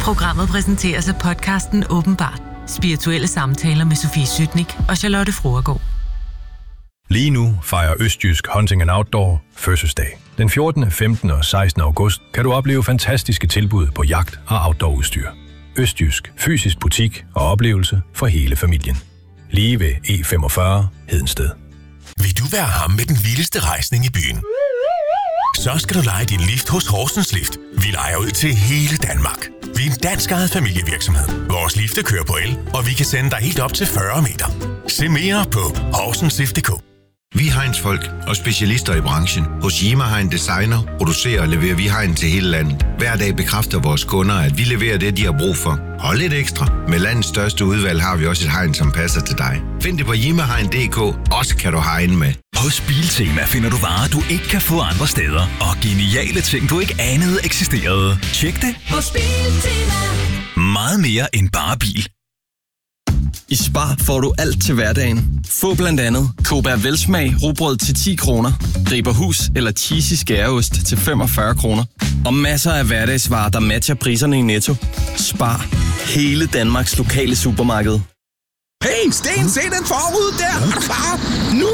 Programmet præsenteres af podcasten Åbenbart. Spirituelle samtaler med Sofie Sytnik og Charlotte Fruergaard. Lige nu fejrer Østjysk Hunting and Outdoor fødselsdag. Den 14., 15. og 16. august kan du opleve fantastiske tilbud på jagt- og outdoorudstyr. Østjysk. Fysisk butik og oplevelse for hele familien. Lige ved E45 Hedensted. Vil du være ham med den vildeste rejsning i byen? Så skal du leje din lift hos Horsens Lift. Vi lejer ud til hele Danmark. Vi er en dansk-ejet familievirksomhed. Vores lifte kører på el, og vi kan sende dig helt op til 40 meter. Se mere på horsenslift.dk. Vi er Heinz-folk og specialister i branchen. Hos Yima Hein Designer producerer og leverer vi hegn til hele landet. Hver dag bekræfter vores kunder, at vi leverer det, de har brug for. Og lidt ekstra. Med landets største udvalg har vi også et hegn, som passer til dig. Find det på yimahegn.dk. Også kan du hegne med. Hos Biltema finder du varer, du ikke kan få andre steder. Og geniale ting, du ikke anede eksisterede. Tjek det hos Biltema. Meget mere end bare bil. I Spar får du alt til hverdagen. Få blandt andet Cobra Velsmag rugbrød til 10 kroner, Riberhus eller cheesy skæreost til 45 kroner. Og masser af hverdagsvarer, der matcher priserne i Netto. Spar. Hele Danmarks lokale supermarked. Hey, Sten, se den forud der! Er du klar? Nu!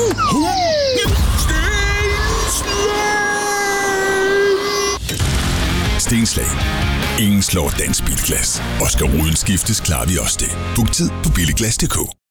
Stenslag. Ingen slår dansk bilglas. Og skal ruden skiftes, klarer vi også det. Book tid på billiglas.dk.